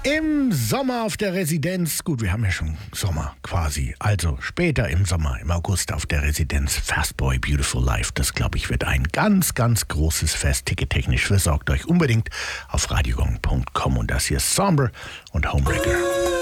Im Sommer auf der Residenz, gut, wir haben ja schon Sommer quasi, also später im Sommer, im August auf der Residenz Fastboy Beautiful Life. Das, glaube ich, wird ein ganz, ganz großes Fest. Tickettechnisch versorgt euch unbedingt auf radiogong.com. Und das hier ist Somber und Homewrecker.